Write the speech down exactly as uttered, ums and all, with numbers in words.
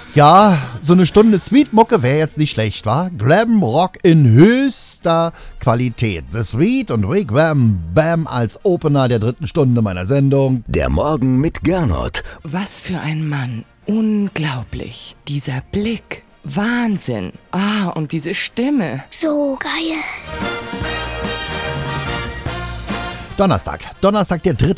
Ja, so eine Stunde Sweet-Mucke wäre jetzt nicht schlecht, wa? Glam-Rock in höchster Qualität. The Sweet und Wigwam Bam als Opener der dritten Stunde meiner Sendung. Der Morgen mit Gernot. Was für ein Mann. Unglaublich. Dieser Blick. Wahnsinn. Ah, und diese Stimme. So geil. Donnerstag. Donnerstag, der dritte